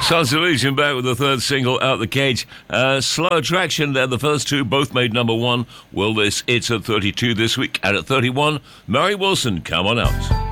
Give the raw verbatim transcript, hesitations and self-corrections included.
Sounds Illusion back with the third single, Out the Cage. Uh, Slow Attraction there, the first two both made number one. Will this, it's at thirty-two this week. And at thirty-one, Mary Wilson, Come On Out.